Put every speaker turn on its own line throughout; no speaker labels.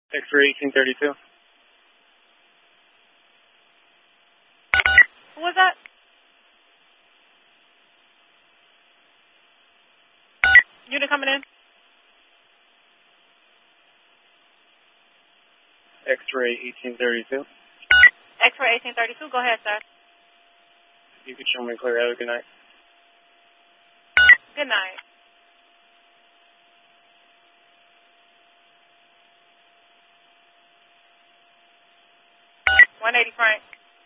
X-ray 1832.
Who was that? Unit coming in.
X-ray 1832.
X-ray 1832. Go ahead, sir.
You could show me clear out. Good night.
Good night. $180 Frank.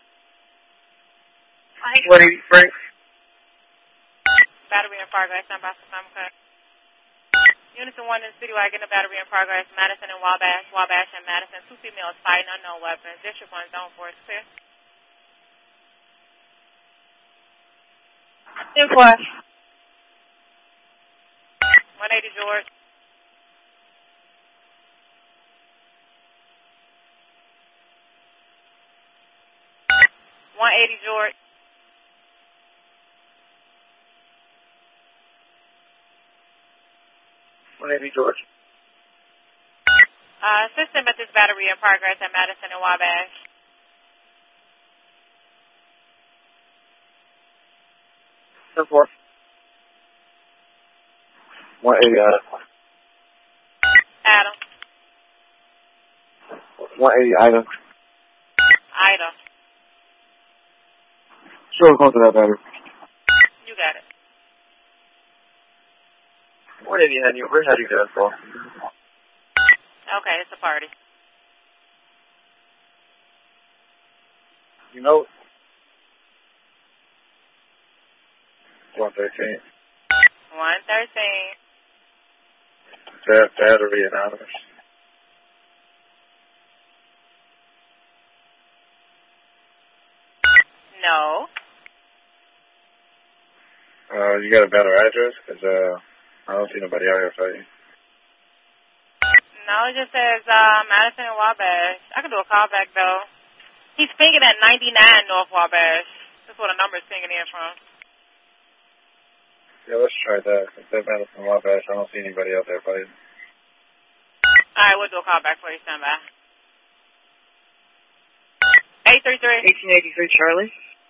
180 Frank.
Battery in progress. Stand by for time cut. Unison 1 in the city wagon, a battery in progress. Madison and Wabash. Wabash and Madison. 2 females fighting unknown weapons. District 1 zone 4 is clear.
10-4.
180 George. George.
180 George.
System at this battery in progress at Madison and Wabash.
Ten four. 180
Adam.
180 Ida.
Ida.
Sure, close to that battery.
You got it.
180 Henry. Where's Henry got from?
Okay, it's a party.
You know. 113.
113.
Battery anonymous.
No.
You got a better address? Cause I don't see nobody out here fighting.
No, it just says Madison and Wabash. I can do a call back though. He's pinging at 99 North Wabash. That's what the number is pinging in from.
Yeah, let's try that. If that Madison and Wabash, I don't see anybody out there fighting.
Alright, we'll do a call back for you. Stand by. 833.
1883 Charlie.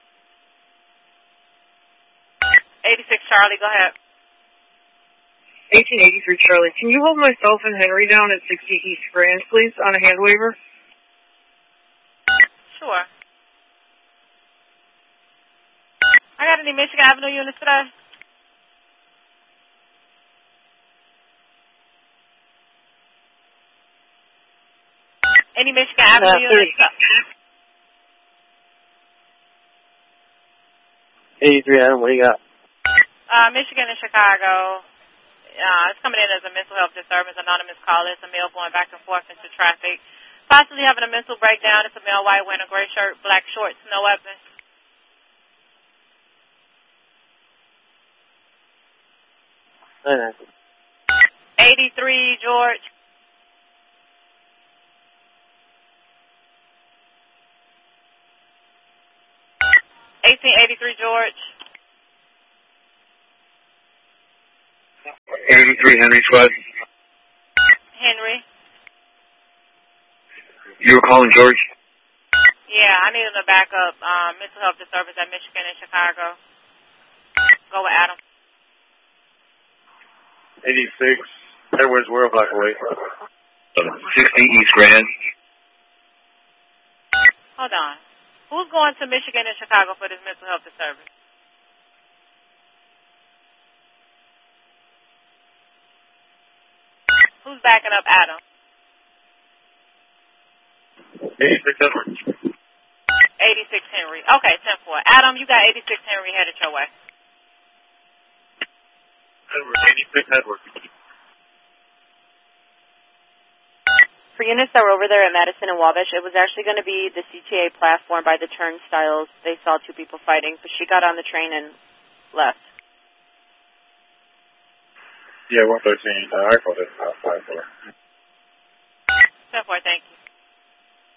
86 Charlie, go ahead.
1883 Charlie. Can you hold myself and Henry down at 60 East Grand, please, on a hand waiver?
Sure. I got any Michigan Avenue units today? Any Michigan Avenue units?
83 Adam, what do you got?
Michigan and Chicago. It's coming in as a mental health disturbance. Anonymous caller. It's a male going back and forth into traffic. Possibly having a mental breakdown. It's a male white wearing a gray shirt, black shorts, no weapons.
Hey,
83 George. 1883 George.
83 Henry Squad.
Henry.
You were calling George?
Yeah, I needed a backup mental health disturbance at Michigan and Chicago. Go with Adam.
86. Edwards, we're a block away. 60 East Grand.
Hold on. Who's going to Michigan and Chicago for this mental health disturbance? Who's backing up Adam?
86 Edwards.
86 Henry. Okay, 10-4. Adam, you got 86 Henry headed your way.
Edwards, 86 Edwards.
For units that were over there at Madison and Wabash, it was actually going to be the CTA platform by the turnstiles. They saw two people fighting, but she got on the train and left.
Yeah, 113. I called it 5-4.
10-4, thank you.